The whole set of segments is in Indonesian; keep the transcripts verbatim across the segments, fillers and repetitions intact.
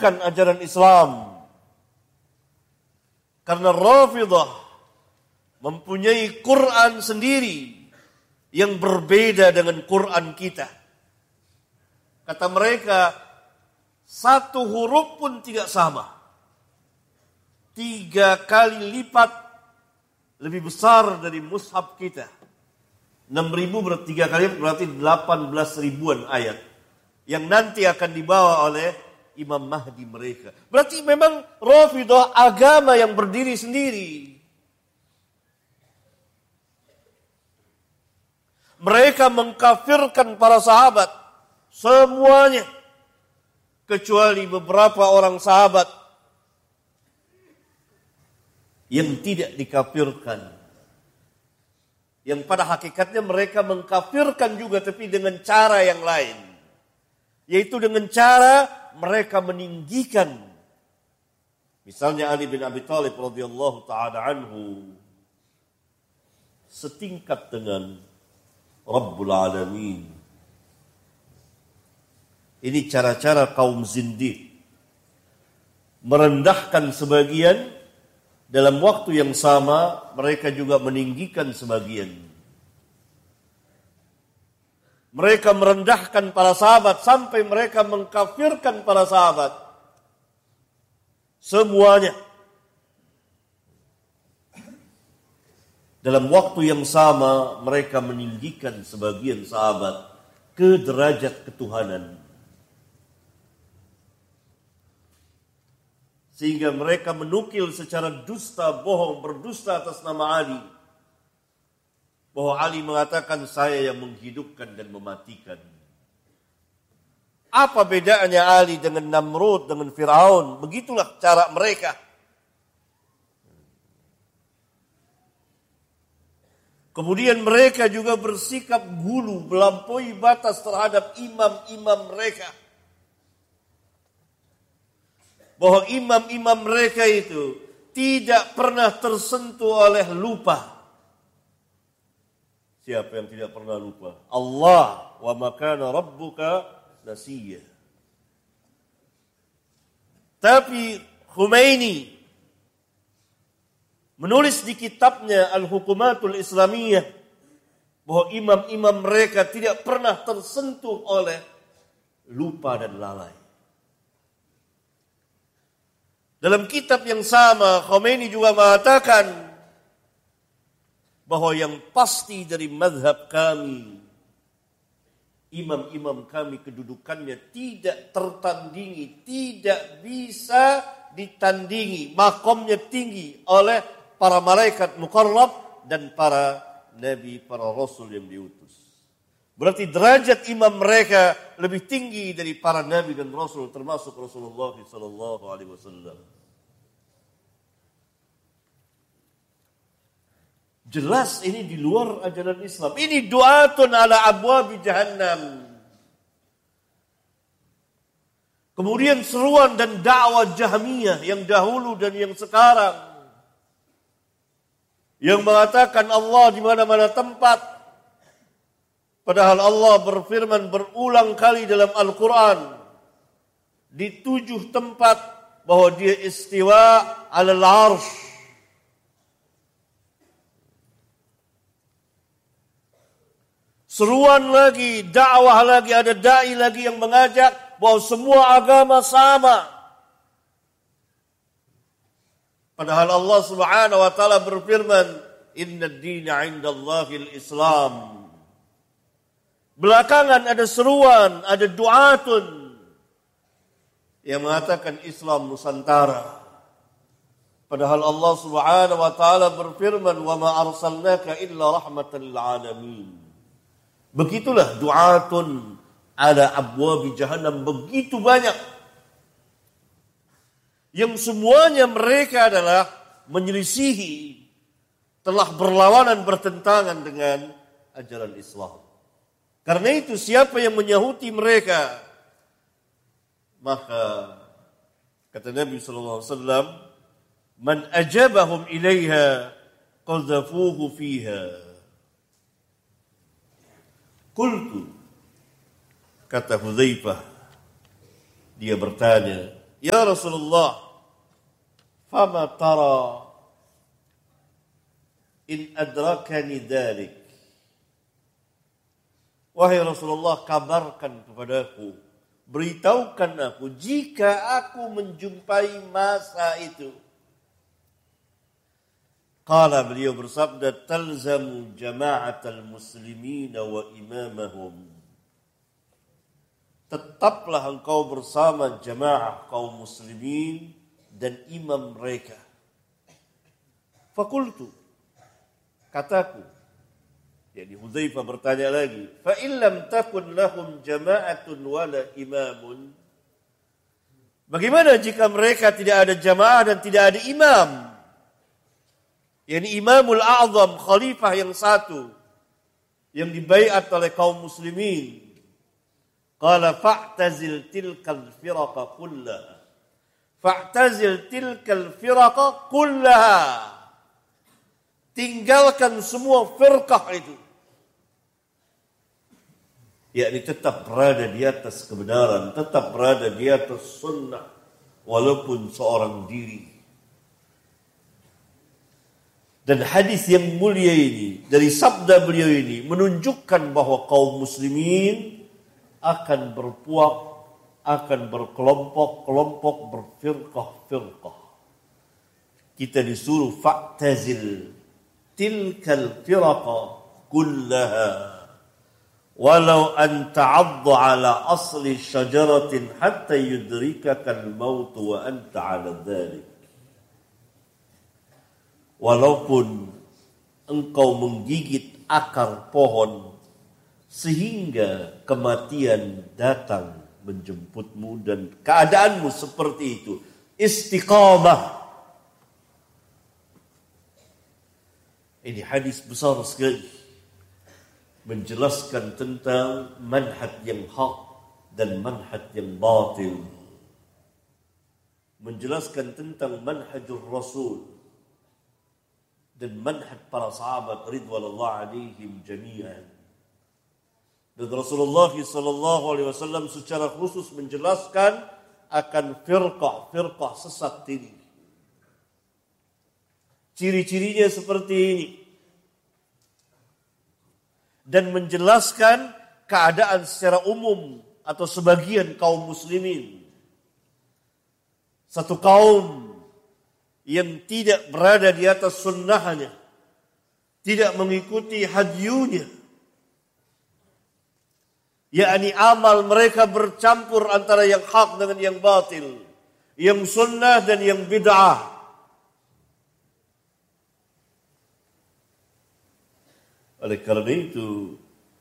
menyebutkan ajaran Islam. Karena Rafidhah mempunyai Quran sendiri yang berbeda dengan Quran kita. Kata mereka, satu huruf pun tidak sama. Tiga kali lipat lebih besar dari mushaf kita. enam ribu berarti tiga kali berarti delapan belas ribuan ayat. Yang nanti akan dibawa oleh Imam Mahdi mereka. Berarti memang Rafidhah agama yang berdiri sendiri. Mereka mengkafirkan para sahabat. Semuanya. Kecuali beberapa orang sahabat yang tidak dikafirkan. Yang pada hakikatnya mereka mengkafirkan juga tapi dengan cara yang lain. Yaitu dengan cara mereka meninggikan. Misalnya Ali bin Abi Thalib radhiyallahu ta'ala anhu. Setingkat dengan Rabbul Alamin. Ini cara-cara kaum zindiq. Merendahkan sebagian. Dalam waktu yang sama, mereka juga meninggikan sebagian. Mereka merendahkan para sahabat sampai mereka mengkafirkan para sahabat. Semuanya. Dalam waktu yang sama, mereka meninggikan sebagian sahabat ke derajat ketuhanan. Sehingga mereka menukil secara dusta, bohong, berdusta atas nama Ali. Bahwa Ali mengatakan saya yang menghidupkan dan mematikan. Apa bedanya Ali dengan Namrud, dengan Fir'aun? Begitulah cara mereka. Kemudian mereka juga bersikap gulu, melampaui batas terhadap imam-imam mereka. Bahwa imam-imam mereka itu tidak pernah tersentuh oleh lupa. Siapa yang tidak pernah lupa? Allah, wa ma kana rabbuka nasiya. Tapi Khomeini menulis di kitabnya Al-Hukumatul Islamiyah bahwa imam-imam mereka tidak pernah tersentuh oleh lupa dan lalai. Dalam kitab yang sama, Khomeini juga mengatakan bahwa yang pasti dari mazhab kami, imam-imam kami kedudukannya tidak tertandingi, tidak bisa ditandingi, makomnya tinggi oleh para malaikat muqarrab dan para nabi, para rasul yang diutus. Berarti derajat imam mereka lebih tinggi dari para nabi dan rasul, termasuk Rasulullah sallallahu alaihi wasallam. Jelas ini di luar ajaran Islam. Ini du'atun ala abwabi jahannam. Kemudian seruan dan dakwah Jahmiyah yang dahulu dan yang sekarang. Yang mengatakan Allah di mana-mana tempat. Padahal Allah berfirman berulang kali dalam Al-Quran. Di tujuh tempat bahwa dia istiwa alal arsh. Seruan lagi, dakwah lagi, ada dai lagi yang mengajak bahwa semua agama sama. Padahal Allah Subhanahu wa taala berfirman, "Inna ad-dina 'indallahil Islam." Belakangan ada seruan, ada du'atun yang mengatakan Islam Nusantara. Padahal Allah Subhanahu wa taala berfirman, "Wa ma arsalnaka illa rahmatan lil alamin." Begitulah du'atun ala abwabi jahannam, begitu banyak. Yang semuanya mereka adalah menyelisihi, telah berlawanan bertentangan dengan ajaran Islam. Karena itu siapa yang menyahuti mereka, maka kata Nabi sallallahu alaihi wasallam, "Man ajabahum ilaiha qadzafuhu fiha." Qultu, kata Hudzaifah, dia bertanya, Ya Rasulullah, fama tara in adrakani dzalik. Wahai Rasulullah, kabarkan kepadaku, beritahukan aku jika aku menjumpai masa itu. Qala, beliau bersabda, talzamu jama'atal muslimin wa imamahum. Tetaplah engkau bersama jamaah kaum muslimin dan imam mereka. Fakultu, kataku, jadi Hudzaifah bertanya lagi, fa illam takun lahum jama'atun wala imamun. Bagaimana jika mereka tidak ada jamaah dan tidak ada imam? Yani Imamul A'zam, khalifah yang satu yang dibaiat oleh kaum muslimin. Qala fa'tazil tilkal firaqa kullaha. Fa'tazil tilkal firaqa kullaha. Tinggalkan semua firqah itu. Yakni tetap berada di atas kebenaran, tetap berada di atas sunnah, walaupun seorang diri. Dan hadis yang mulia ini, dari sabda beliau ini, menunjukkan bahwa kaum muslimin akan berpuak, akan berkelompok-kelompok, berfirqah-firqah. Kita disuruh fa'tazil tilkal firaqa kullaha walau an ta'adda ala asli syajaratin hatta yudrikaka al-maut wa anta ala dhalik. Walaupun engkau menggigit akar pohon sehingga kematian datang menjemputmu dan keadaanmu seperti itu, istiqamah. Ini hadis besar sekali menjelaskan tentang manhaj yang hak dan manhaj yang batil, menjelaskan tentang manhajul Rasul dan manhaj para sahabat ridwanullah alaihim jami'an. Dan Rasulullah sallallahu alaihi wasallam secara khusus menjelaskan akan firqah-firqah sesat ini. Ciri-cirinya seperti ini. Dan menjelaskan keadaan secara umum atau sebagian kaum muslimin. Satu kaum yang tidak berada di atas sunnahnya, tidak mengikuti hadyunya, yakni amal mereka bercampur antara yang hak dengan yang batil, yang sunnah dan yang bid'ah. Oleh karena itu,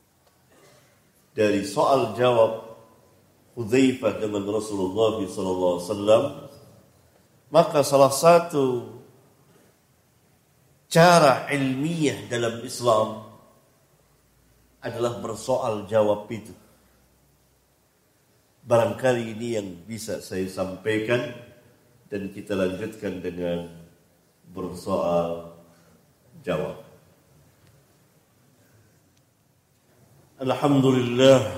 dari soal jawab Hudzaifah dengan Rasulullah sallallahu alaihi wasallam, maka salah satu cara ilmiah dalam Islam adalah bersoal jawab itu. Barangkali ini yang bisa saya sampaikan dan kita lanjutkan dengan bersoal jawab. Alhamdulillah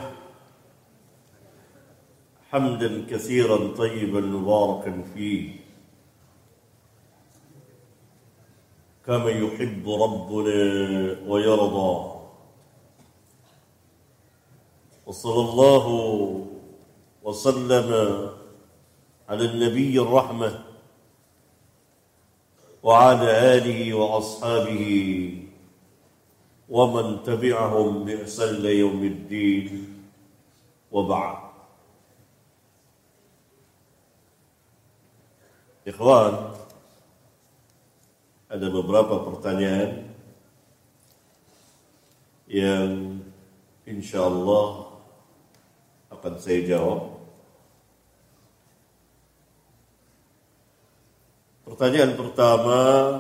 hamdan katsiran tayyiban mubarakan fihi كما يحب ربنا ويرضى وصلى الله وسلم على النبي الرحمة وعلى آله وأصحابه ومن تبعهم بإحسان يوم الدين وبعد. Ikhwan, ada beberapa pertanyaan yang insyaallah akan saya jawab. Pertanyaan pertama,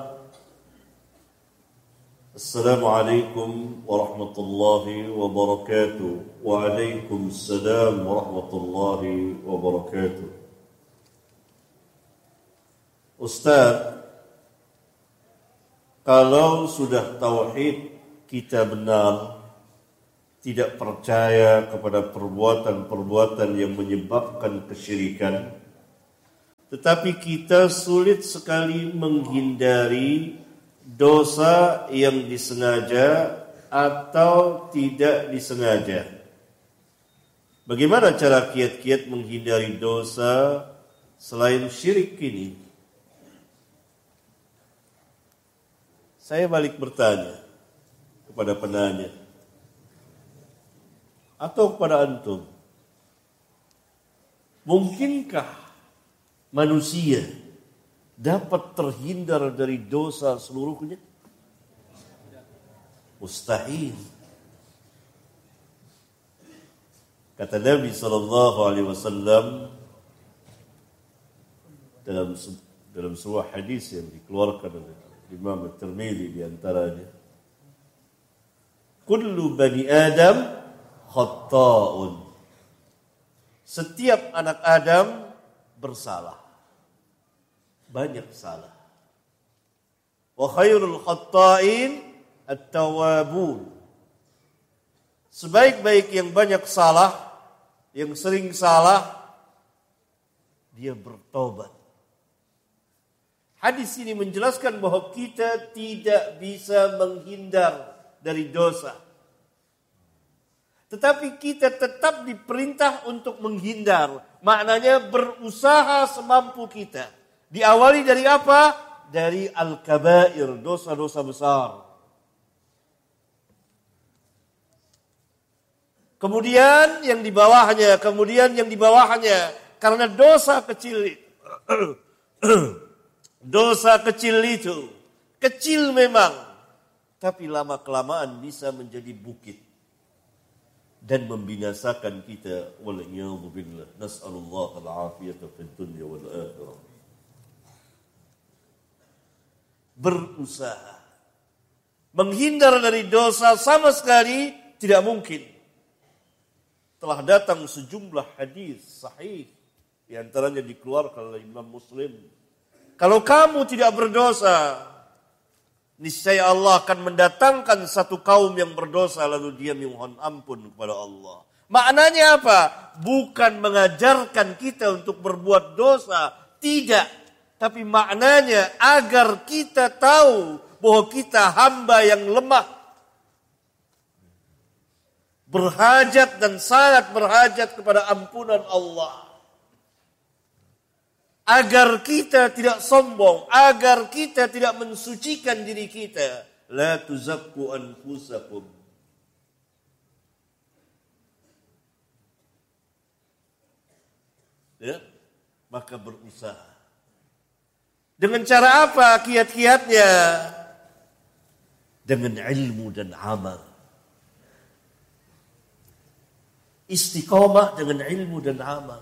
Assalamualaikum warahmatullahi wabarakatuh. Waalaikumsalam warahmatullahi wabarakatuh. Ustaz, kalau sudah tauhid kita benar, tidak percaya kepada perbuatan-perbuatan yang menyebabkan kesyirikan, Tetapi kita sulit sekali menghindari dosa yang disengaja atau tidak disengaja. Bagaimana cara kiat-kiat menghindari dosa selain syirik ini? Saya balik bertanya kepada penanya atau kepada antum. Mungkinkah manusia dapat terhindar dari dosa seluruhnya? Mustahil. Kata Nabi sallallahu alaihi wasallam dalam dalam sebuah hadis yang dikeluarkan oleh Imam At-Tirmidzi di antaranya, kullu bani Adam khata'un. Setiap anak Adam bersalah. Banyak salah. Wa khairul khatta'in at-tawwabun. Sebaik-baik yang banyak salah, yang sering salah, dia bertobat. Hadis ini menjelaskan bahwa kita tidak bisa menghindar dari dosa. Tetapi kita tetap diperintah untuk menghindar. Maknanya berusaha semampu kita. Diawali dari apa? Dari al-kabair, dosa-dosa besar. Kemudian yang di bawahnya, kemudian yang di bawahnya. Karena dosa kecil dosa kecil itu kecil memang, tapi lama-kelamaan bisa menjadi bukit dan membinasakan kita. Wal'iyadu billah. Nas'alullah al-afiyata fid dunya wal akhirah. Berusaha menghindar dari dosa sama sekali tidak mungkin. Telah datang sejumlah hadis sahih, di antaranya dikeluarkan oleh Imam Muslim. Kalau kamu tidak berdosa, niscaya Allah akan mendatangkan satu kaum yang berdosa lalu dia memohon ampun kepada Allah. Maknanya apa? Bukan mengajarkan kita untuk berbuat dosa, tidak. Tapi maknanya agar kita tahu bahwa kita hamba yang lemah, berhajat dan sangat berhajat kepada ampunan Allah. Agar kita tidak sombong, agar kita tidak mensucikan diri kita. La tuzakku anfusakum. Ya, maka berusaha. Dengan cara apa kiat-kiatnya? Dengan ilmu dan amal. Istiqamah dengan ilmu dan amal.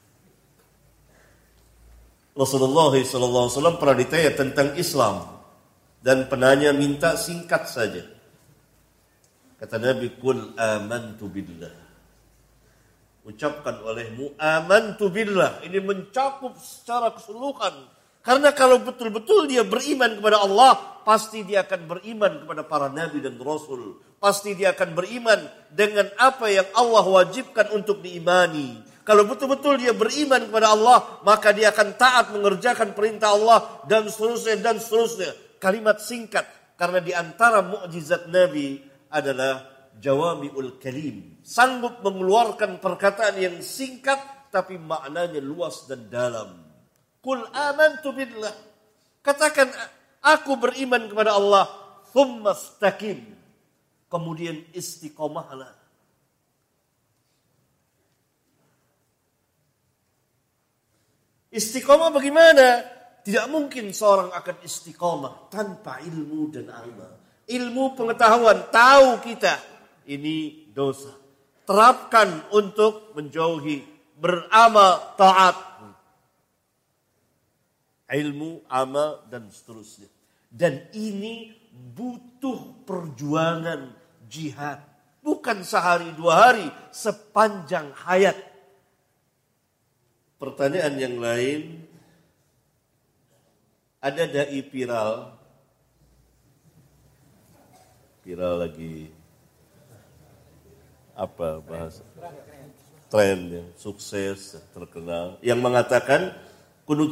Rasulullah sallallahu alaihi wasallam pernah ditanya tentang Islam dan penanya minta singkat saja. Kata Nabi, "Qul amantu billah." Ucapkan olehmu amantu billah. Ini mencakup secara keseluruhan. Karena kalau betul-betul dia beriman kepada Allah, pasti dia akan beriman kepada para nabi dan rasul. Pasti dia akan beriman dengan apa yang Allah wajibkan untuk diimani. Kalau betul-betul dia beriman kepada Allah, maka dia akan taat mengerjakan perintah Allah dan seterusnya dan seterusnya. Kalimat singkat, karena di antara mukjizat Nabi adalah jawami'ul kalim. Sanggup mengeluarkan perkataan yang singkat, tapi maknanya luas dan dalam. Qul amantu billah. Katakan, aku beriman kepada Allah. Thumma istaqim. Kemudian istiqomahlah. Istiqomah bagaimana? Tidak mungkin seorang akan istiqomah tanpa ilmu dan amal. Ilmu pengetahuan, tahu kita ini dosa. Terapkan untuk menjauhi, beramal taat. Ilmu, amal, dan seterusnya. Dan ini butuh perjuangan jihad. Bukan sehari dua hari, sepanjang hayat. Pertanyaan yang lain, ada dai viral, viral lagi apa bahasa, tren yang sukses, terkenal, yang mengatakan kunut